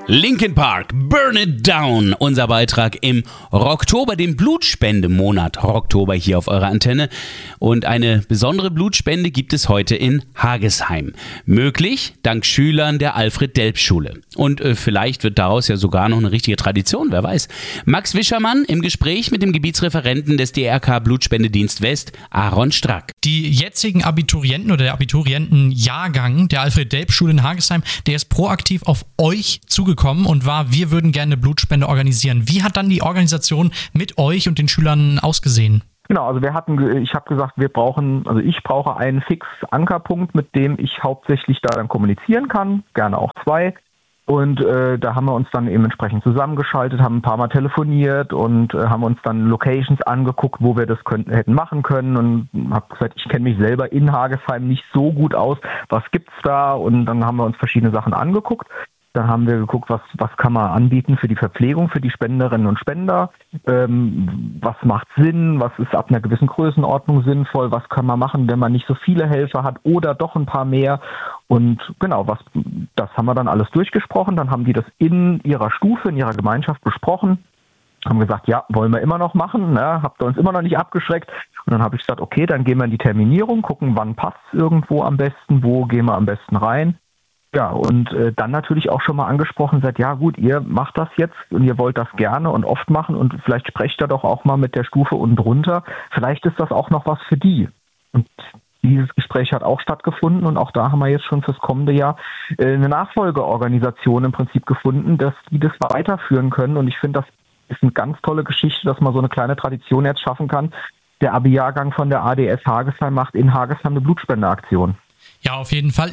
Linkin Park, Burn It Down, unser Beitrag im Rocktober, dem Blutspendemonat Rocktober hier auf eurer Antenne. Und eine besondere Blutspende gibt es heute in Hagesheim. Möglich dank Schülern der Alfred-Delp-Schule. Und vielleicht wird daraus ja sogar noch eine richtige Tradition, wer weiß. Max Wischermann im Gespräch mit dem Gebietsreferenten des DRK Blutspendedienst West, Aaron Strack. Die jetzigen Abiturienten oder der Abiturientenjahrgang der Alfred-Delp-Schule in Hagesheim, der ist proaktiv auf euch zugekommen und wir würden gerne eine Blutspende organisieren. Wie hat dann die Organisation mit euch und den Schülern ausgesehen? Genau, also ich habe gesagt, ich brauche einen Fix-Ankerpunkt, mit dem ich hauptsächlich da dann kommunizieren kann, gerne auch 2. Und da haben wir uns dann eben entsprechend zusammengeschaltet, haben ein paar Mal telefoniert und haben uns dann Locations angeguckt, wo wir das hätten machen können, und habe gesagt, ich kenne mich selber in Hagesheim nicht so gut aus, was gibt's da? Und dann haben wir uns verschiedene Sachen angeguckt. Dann haben wir geguckt, was kann man anbieten für die Verpflegung, für die Spenderinnen und Spender, was macht Sinn, was ist ab einer gewissen Größenordnung sinnvoll, was kann man machen, wenn man nicht so viele Helfer hat oder doch ein paar mehr. Und genau, das haben wir dann alles durchgesprochen. Dann haben die das in ihrer Stufe, in ihrer Gemeinschaft besprochen, haben gesagt, ja, wollen wir immer noch machen, ne? Habt ihr uns immer noch nicht abgeschreckt. Und dann habe ich gesagt, okay, dann gehen wir in die Terminierung, gucken, wann passt es irgendwo am besten, wo gehen wir am besten rein. Ja, und dann natürlich auch schon mal angesprochen, sagt, ja gut, ihr macht das jetzt und ihr wollt das gerne und oft machen und vielleicht sprecht ihr doch auch mal mit der Stufe unten drunter. Vielleicht ist das auch noch was für die. Und dieses Gespräch hat auch stattgefunden und auch da haben wir jetzt schon fürs kommende Jahr eine Nachfolgeorganisation im Prinzip gefunden, dass die das weiterführen können. Und ich finde, das ist eine ganz tolle Geschichte, dass man so eine kleine Tradition jetzt schaffen kann. Der Abi-Jahrgang von der ADS Hagesheim macht in Hagesheim eine Blutspendeaktion. Ja, auf jeden Fall.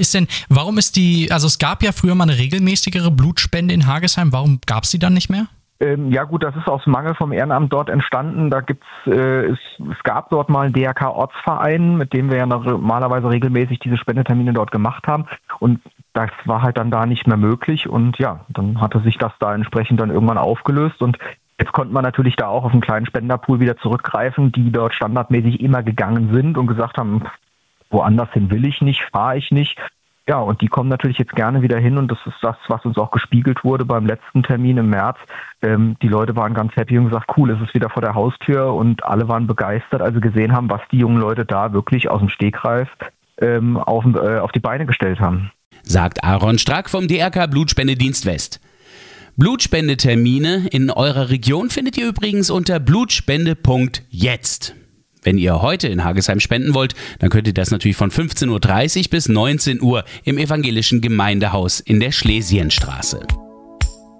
Es gab ja früher mal eine regelmäßigere Blutspende in Hagesheim. Warum gab es die dann nicht mehr? Ja gut, das ist aus Mangel vom Ehrenamt dort entstanden. Es gab dort mal einen DRK-Ortsverein, mit dem wir ja normalerweise regelmäßig diese Spendetermine dort gemacht haben. Und das war halt dann da nicht mehr möglich. Und ja, dann hatte sich das da entsprechend dann irgendwann aufgelöst. Und jetzt konnte man natürlich da auch auf einen kleinen Spenderpool wieder zurückgreifen, die dort standardmäßig immer gegangen sind und gesagt haben, woanders hin will ich nicht, fahre ich nicht. Ja, und die kommen natürlich jetzt gerne wieder hin und das ist das, was uns auch gespiegelt wurde beim letzten Termin im März. Die Leute waren ganz happy und gesagt, cool, es ist wieder vor der Haustür, und alle waren begeistert, als sie gesehen haben, was die jungen Leute da wirklich aus dem Stegreif auf die Beine gestellt haben. Sagt Aaron Strack vom DRK Blutspendedienst West. Blutspendetermine in eurer Region findet ihr übrigens unter blutspende.jetzt. Wenn ihr heute in Hagesheim spenden wollt, dann könnt ihr das natürlich von 15.30 Uhr bis 19 Uhr im evangelischen Gemeindehaus in der Schlesienstraße.